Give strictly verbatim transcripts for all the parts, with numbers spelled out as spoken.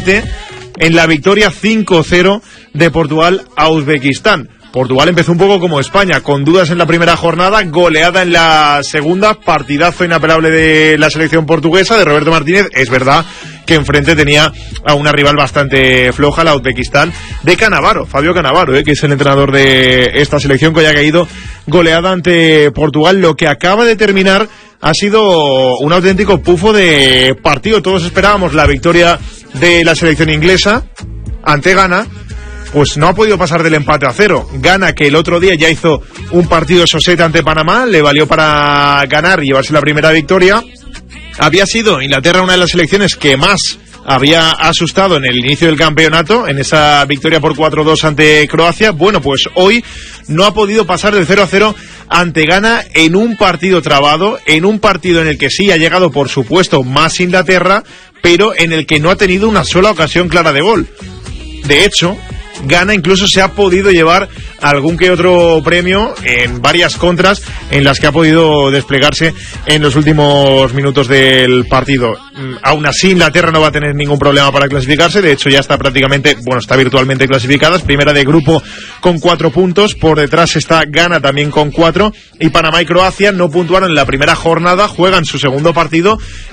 siete en la victoria cinco cero de Portugal a Uzbekistán. Portugal empezó un poco como España, con dudas en la primera jornada, goleada en la segunda, partidazo inapelable de la selección portuguesa, de Roberto Martínez. Es verdad que enfrente tenía a una rival bastante floja, la Uzbekistán, de Cannavaro, Fabio Cannavaro, ¿eh? que es el entrenador de esta selección, que ya ha caído goleada ante Portugal. Lo que acaba de terminar ha sido un auténtico pufo de partido. Todos esperábamos la victoria de la selección inglesa ante Ghana. Pues no ha podido pasar del empate a cero. Ghana, que el otro día ya hizo un partido sosete ante Panamá, le valió para ganar y llevarse la primera victoria. Había sido Inglaterra una de las selecciones que más había asustado en el inicio del campeonato, en esa victoria por cuatro dos ante Croacia. Bueno, pues hoy no ha podido pasar del cero a cero ante Ghana en un partido trabado, en un partido en el que sí ha llegado, por supuesto, más Inglaterra, pero en el que no ha tenido una sola ocasión clara de gol. De hecho, Ghana incluso se ha podido llevar algún que otro premio en varias contras en las que ha podido desplegarse en los últimos minutos del partido. Aún así, Inglaterra no va a tener ningún problema para clasificarse. De hecho, ya está prácticamente, bueno, está virtualmente clasificada. Es primera de grupo con cuatro puntos. Por detrás está Ghana también con cuatro. Y Panamá y Croacia no puntuaron en la primera jornada. Juegan su segundo partido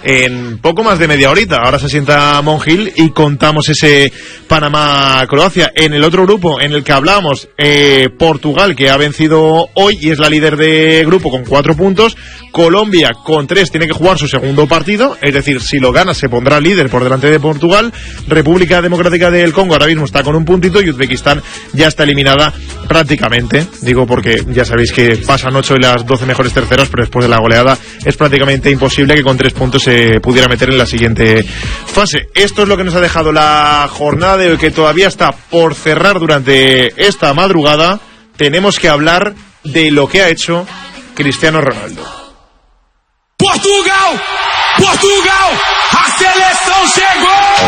en poco más de media horita. Ahora se sienta Monjil y contamos ese Panamá-Croacia. En el otro grupo en el que hablamos, eh, Portugal, que ha vencido hoy y es la líder de grupo con cuatro puntos. Colombia con tres tiene que jugar su segundo partido, es decir, si lo gana se pondrá líder por delante de Portugal. República Democrática del Congo ahora mismo está con un puntito y Uzbekistán ya está eliminada prácticamente. Digo porque ya sabéis que pasan ocho de las doce mejores terceras, pero después de la goleada es prácticamente imposible que con tres puntos se pudiera meter en la siguiente fase. Esto es lo que nos ha dejado la jornada de hoy, que todavía está por cerrar durante esta madrugada. Tenemos que hablar de lo que ha hecho Cristiano Ronaldo. Portugal! Portugal! A seleção chegou!